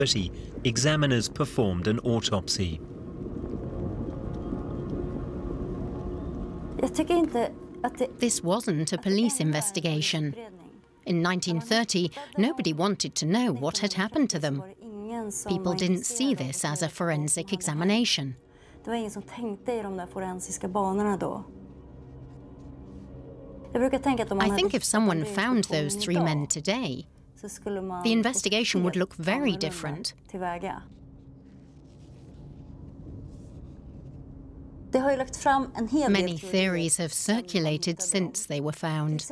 Examiners performed an autopsy. This wasn't a police investigation. In 1930, nobody wanted to know what had happened to them. People didn't see this as a forensic examination. I think if someone found those three men today, the investigation would look very different. Many theories have circulated since they were found.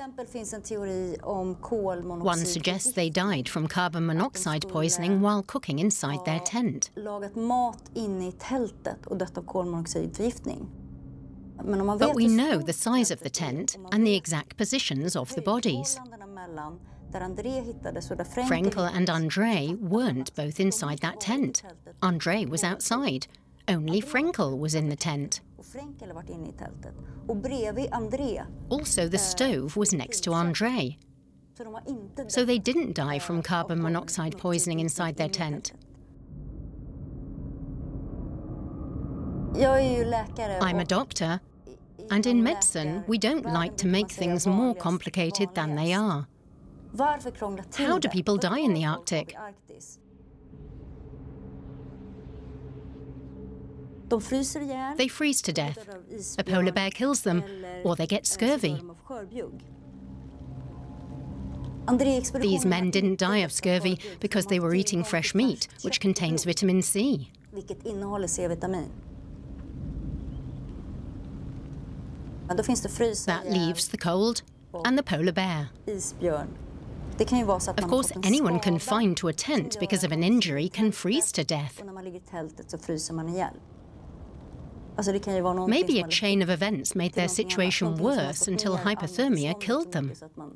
One suggests they died from carbon monoxide poisoning while cooking inside their tent. But we know the size of the tent and the exact positions of the bodies. Frenkel and André weren't both inside that tent. André was outside. Only Frenkel was in the tent. Also, the stove was next to André. So they didn't die from carbon monoxide poisoning inside their tent. I'm a doctor, and in medicine, we don't like to make things more complicated than they are. How do people die in the Arctic? They freeze to death. A polar bear kills them, or they get scurvy. These men didn't die of scurvy because they were eating fresh meat, which contains vitamin C. That leaves the cold and the polar bear. Of course, anyone confined to a tent because of an injury can freeze to death. Maybe a chain of events made their situation worse until hypothermia killed them.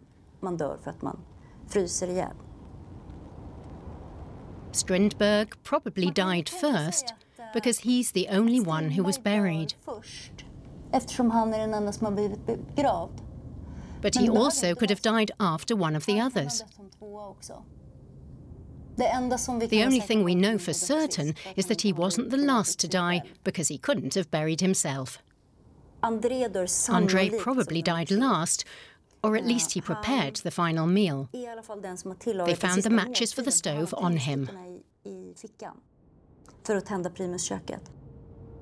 Strindberg probably died first because he's the only one who was buried. But he also could have died after one of the others. The only thing we know for certain is that he wasn't the last to die because he couldn't have buried himself. André probably died last, or at least he prepared the final meal. They found the matches for the stove on him.